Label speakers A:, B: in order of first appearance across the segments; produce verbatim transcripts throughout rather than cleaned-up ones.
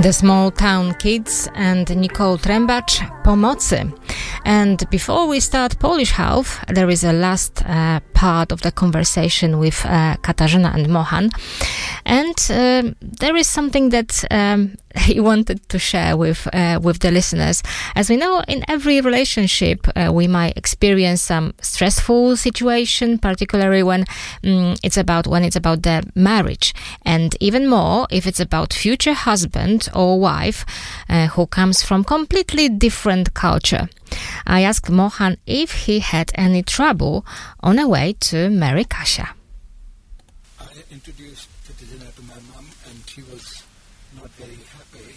A: The Small Town Kids and Nicole Trębacz, Pomocy. And before we start Polish Half, there is a last uh, part of the conversation with uh, Katarzyna and Mohan. And uh, there is something that um, he wanted to share with uh, with the listeners. As we know, in every relationship, uh, we might experience some stressful situation, particularly when um, it's about when it's about the marriage, and even more if it's about future husband or wife uh, who comes from completely different culture. I asked Mohan if he had any trouble on the way to marry Kasia.
B: I introduced Katarzyna to my mom, and she was not very happy.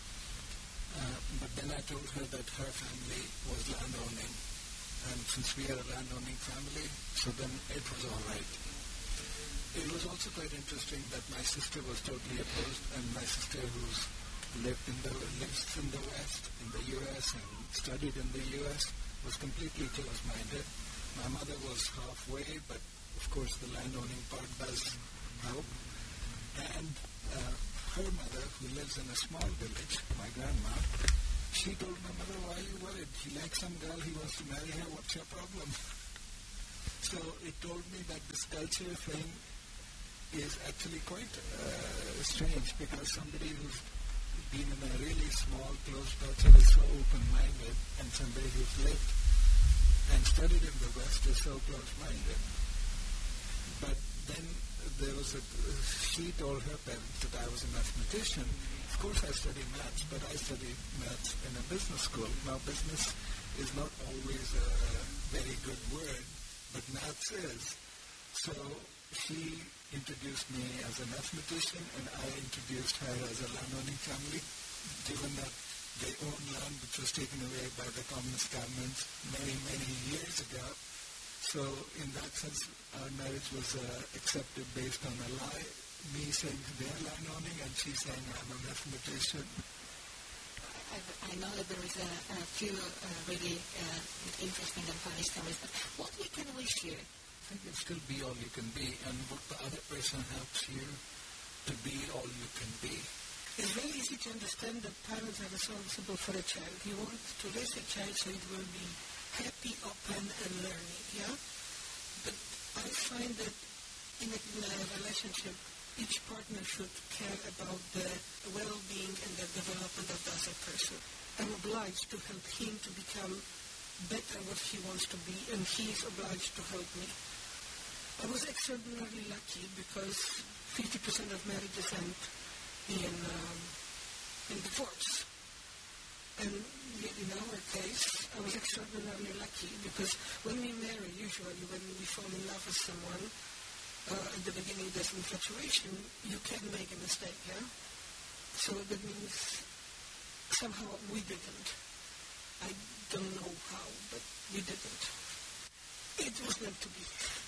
B: Uh, but then I told her that her family was landowning, and since we are a landowning family, so then it was all right. It was also quite interesting that my sister was totally opposed, and my sister, who's lived in the lives in the West, in the U S, and studied in the U S, was completely close-minded. My mother was halfway, but of course the landowning part does help. And uh, her mother, who lives in a small village, my grandma, she told my mother, "Why are you worried? He likes some girl, he wants to marry her, what's your problem?" So it told me that this culture thing is actually quite uh, strange, because somebody who's been in a really small, closed culture is so open-minded, and somebody who's lived and studied in the West is so close-minded. But then there was a, she told her parents that I was a mathematician. Of course I studied maths, but I studied maths in a business school. Now business is not always a very good word, but maths is. So she introduced me as a mathematician, and I introduced her as a landowning family, given that they own land which was taken away by the communist government many, many years ago. So in that sense, our marriage was uh, accepted based on a lie, me saying they're landowning and she saying I'm a mathematician.
C: I, I know that there is a, a few uh, really uh, interesting and funny stories, but what we can wish you?
B: I think you'll still be all you can be, and what the other person helps you to be all you can be.
D: It's very easy to understand that parents are responsible for a child. You want to raise a child so it will be happy, open, and learning, yeah? But I find that in a, in a relationship, each partner should care about the well-being and the development of the other person. I'm obliged to help him to become better what he wants to be, and he is obliged to help me. I was extraordinarily lucky because fifty percent of marriages end in, um, in divorce. And in our case, I was extraordinarily lucky because when we marry, usually when we fall in love with someone, uh, at the beginning there's infatuation, you can make a mistake, yeah? So that means somehow we didn't. I don't know how, but we didn't. It was meant to be.